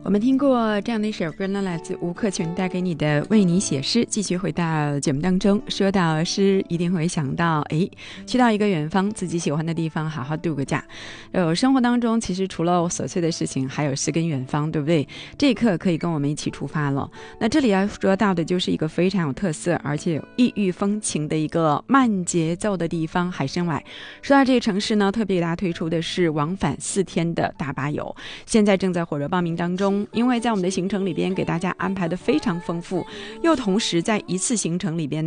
我们听过这样的一首歌呢，来自吴克群带给你的为你写诗。继续回到节目当中，说到诗一定会想到去到一个远方自己喜欢的地方好好度个假。生活当中其实除了琐碎的事情，还有诗跟远方，对不对？这一刻可以跟我们一起出发了。那这里要说到的就是一个非常有特色而且有异域风情的一个慢节奏的地方——海参崴。说到这个城市呢，特别给大家推出的是往返4天的大巴游，现在正在火热报名当中。因为在我们的行程里边给大家安排的非常丰富，又同时在一次行程里边